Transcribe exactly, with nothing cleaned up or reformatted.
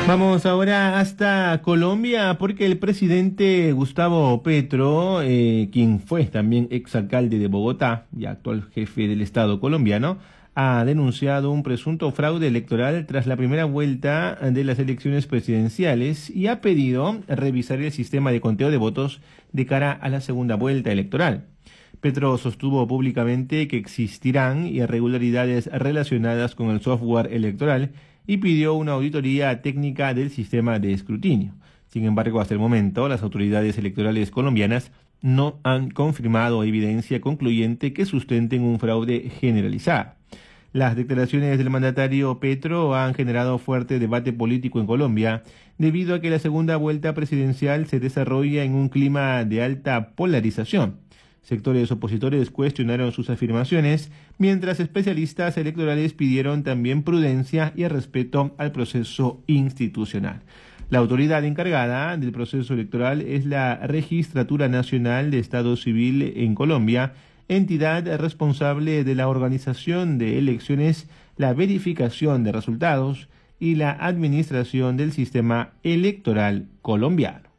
Vamos ahora hasta Colombia porque el presidente Gustavo Petro, eh, quien fue también exalcalde de Bogotá y actual jefe del Estado colombiano, ha denunciado un presunto fraude electoral tras la primera vuelta de las elecciones presidenciales y ha pedido revisar el sistema de conteo de votos de cara a la segunda vuelta electoral. Petro sostuvo públicamente que existirán irregularidades relacionadas con el software electoral y pidió una auditoría técnica del sistema de escrutinio. Sin embargo, hasta el momento, las autoridades electorales colombianas no han confirmado evidencia concluyente que sustenten un fraude generalizado. Las declaraciones del mandatario Petro han generado fuerte debate político en Colombia, debido a que la segunda vuelta presidencial se desarrolla en un clima de alta polarización. Sectores opositores cuestionaron sus afirmaciones, mientras especialistas electorales pidieron también prudencia y respeto al proceso institucional. La autoridad encargada del proceso electoral es la Registratura Nacional de Estado Civil en Colombia, entidad responsable de la organización de elecciones, la verificación de resultados y la administración del sistema electoral colombiano.